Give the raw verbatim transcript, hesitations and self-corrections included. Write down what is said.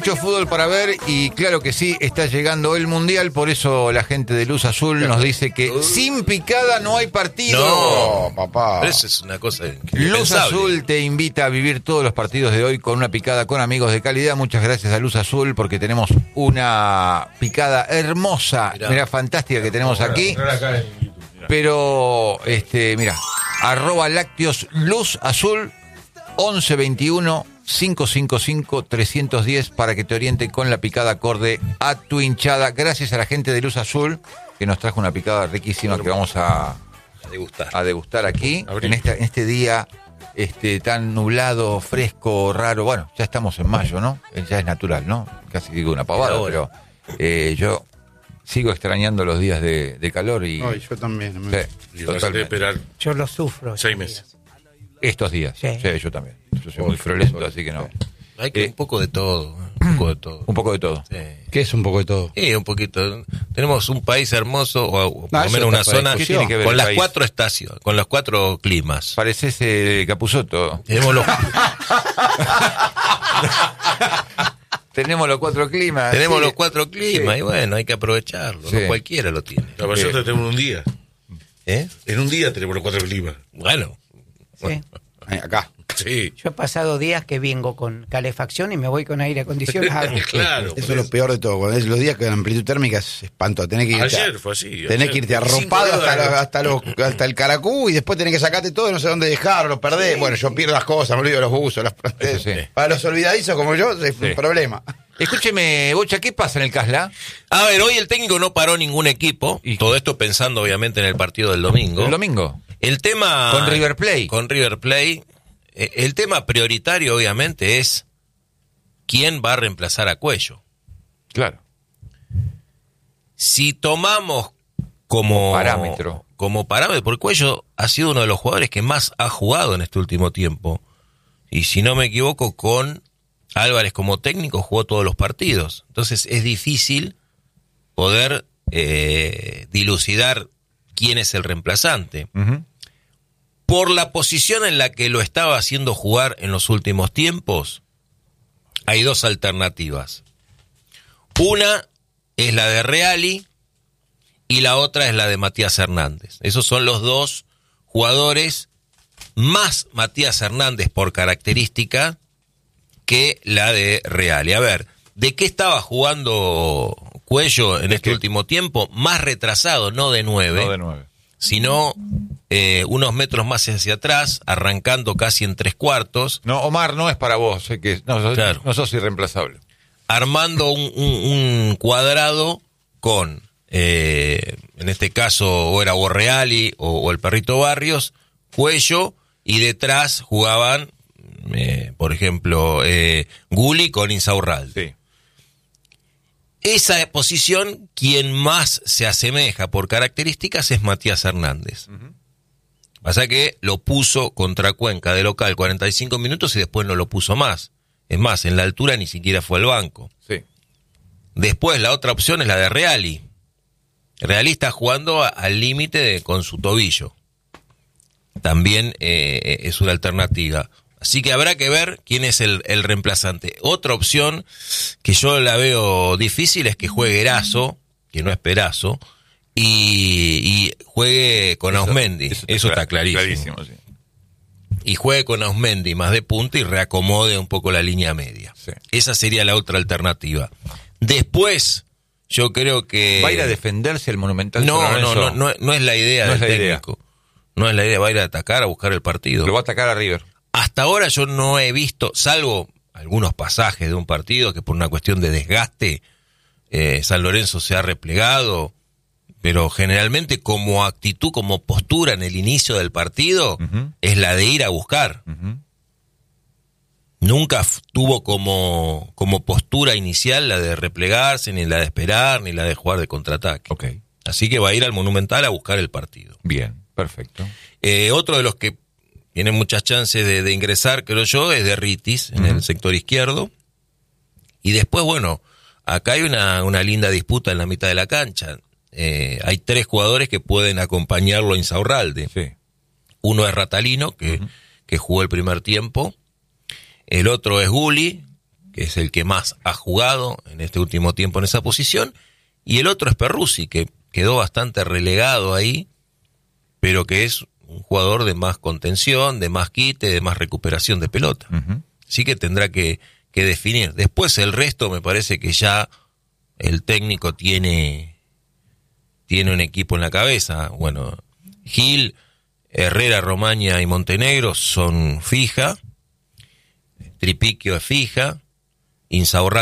Mucho fútbol para ver y claro que sí, está llegando el Mundial, por eso la gente de Luz Azul nos dice que uh, sin picada no hay partido. No, papá. Pero eso es una cosa Luz Azul te invita a vivir todos los partidos de hoy con una picada con amigos de calidad. Muchas gracias a Luz Azul porque tenemos una picada hermosa, mirá, mirá fantástica que tenemos aquí. Pero, este, mira, arroba lácteos Luz Azul once veintiuno cinco cinco cinco tres uno cero para que te oriente con la picada acorde a tu hinchada. Gracias a la gente de Luz Azul que nos trajo una picada riquísima que vamos a, a degustar, a degustar aquí en, esta, en este día este, tan nublado, fresco, raro. Bueno, ya estamos en mayo, ¿no? Ya es natural, ¿no? Casi digo una pavada, pero eh, yo sigo extrañando los días de, de calor. Y Ay, yo también. Sí, y vas a esperar yo lo sufro. Seis meses. Estos días, sí. sí, yo también. Yo soy muy friolento, así que no. Hay que eh, un poco de todo, un poco de todo. Un poco de todo. Sí. ¿Qué es un poco de todo? Sí, un poquito. Tenemos un país hermoso, o por lo menos una zona con las país? cuatro estaciones, con los cuatro climas. Pareces el Capusotto. Tenemos los... Tenemos los cuatro climas. Tenemos sí. los cuatro climas, sí. Y bueno, hay que aprovecharlo. Sí. No cualquiera lo tiene. La nosotros sí. tenemos un día. ¿Eh? En un día tenemos los cuatro climas. Bueno. Sí. Acá. Sí. Yo he pasado días que vengo con calefacción y me voy con aire acondicionado. Claro. Eso es lo peor de todo. Cuando es los días que la amplitud térmica es espantoso. Tenés que irte ayer a, fue así. Tenés que irte arropado hasta, lo, hasta, los, hasta el caracú y después tenés que sacarte todo y no sé dónde dejarlo, lo perdés. Sí. Bueno, yo pierdo las cosas, me olvido los buzos. Las... Sí. Para los olvidadizos como yo, es sí. un problema. Escúcheme, Bocha, ¿qué pasa en el Casla? A ver, hoy el técnico no paró ningún equipo. Y todo esto pensando obviamente en el partido del domingo. ¿El domingo? El tema... Con River Plate. Con River Plate. El tema prioritario, obviamente, es quién va a reemplazar a Cuello. Claro. Si tomamos como parámetro, como parámetro, porque Cuello ha sido uno de los jugadores que más ha jugado en este último tiempo. Y si no me equivoco, con Álvarez como técnico jugó todos los partidos. Entonces es difícil poder eh, dilucidar quién es el reemplazante. Uh-huh. Por la posición en la que lo estaba haciendo jugar en los últimos tiempos, hay dos alternativas. Una es la de Reali y la otra es la de Matías Hernández. Esos son los dos jugadores, más Matías Hernández por característica que la de Reali. A ver, ¿de qué estaba jugando Cuello en este último tiempo? Más retrasado, no de nueve. No de nueve. Sino eh, unos metros más hacia atrás, arrancando casi en tres cuartos. No, Omar, no es para vos, sé que no, sos, claro. no sos irreemplazable. Armando un, un, un cuadrado con, eh, en este caso, o era Borreali o, o el Perrito Barrios, Cuello, y detrás jugaban, eh, por ejemplo, eh, Gulli con Insaurralde. Sí. Esa posición, quien más se asemeja por características es Matías Hernández. Uh-huh. Pasa que lo puso contra Cuenca de local cuarenta y cinco minutos y después no lo puso más. Es más, en la altura ni siquiera fue al banco. Sí. Después la otra opción es la de Reali. Reali está jugando a, al límite con su tobillo. También eh, es una alternativa. Así que habrá que ver quién es el, el reemplazante. Otra opción que yo la veo difícil es que juegue Erazo, que no es Perazo, y, y juegue con eso, Ausmendi. Eso, eso está clarísimo. clarísimo sí. Y juegue con Ausmendi más de punta y reacomode un poco la línea media. Sí. Esa sería la otra alternativa. Después, yo creo que... ¿Va a ir a defenderse el Monumental? No, no, no, no, no es la idea no del es la técnico. Idea. No es la idea, va a ir a atacar, a buscar el partido. Lo va a atacar a River. Hasta ahora yo no he visto, salvo algunos pasajes de un partido que por una cuestión de desgaste eh, San Lorenzo se ha replegado, pero generalmente como actitud, como postura en el inicio del partido, uh-huh. es la de ir a buscar. Uh-huh. Nunca f- tuvo como, como postura inicial la de replegarse, ni la de esperar, ni la de jugar de contraataque. Okay. Así que va a ir al Monumental a buscar el partido. Bien, perfecto. Eh, otro de los que tiene muchas chances de, de ingresar, creo yo, es de Ritis, en uh-huh. el sector izquierdo. Y después, bueno, acá hay una, una linda disputa en la mitad de la cancha. Eh, hay tres jugadores que pueden acompañarlo a Insaurralde. Sí. Uno es Ratalino, que, uh-huh. que jugó el primer tiempo. El otro es Gulli, que es el que más ha jugado en este último tiempo en esa posición, y el otro es Perruzzi, que quedó bastante relegado ahí, pero que es un jugador de más contención, de más quite, de más recuperación de pelota. Uh-huh. Así que tendrá que, que definir. Después el resto me parece que ya el técnico tiene, tiene un equipo en la cabeza. Bueno, Gil, Herrera, Romaña y Montenegro son fija, Tripiquio es fija, Insaurralde